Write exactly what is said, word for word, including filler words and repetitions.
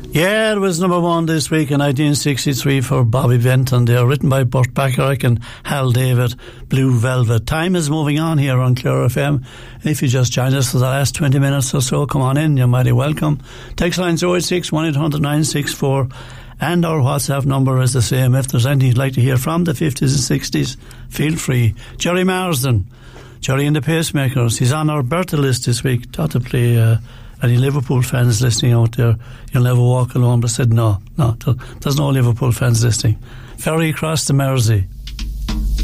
Yeah, it was number one this week in nineteen sixty-three for Bobby Benton. They are written by Burt Bacharach and Hal David, Blue Velvet. Time is moving on here on Clare F M. If you just joined us for the last twenty minutes or so, come on in. You're mighty welcome. Text line oh eight six, one eight hundred, nine six four. And our WhatsApp number is the same. If there's anything you'd like to hear from the fifties and sixties, feel free. Jerry Marsden, Jerry and the Pacemakers. He's on our birthday list this week. Thought to play... Uh, Any Liverpool fans listening out there, you'll never walk alone. But I said, no, no, there's no Liverpool fans listening. Ferry across the Mersey.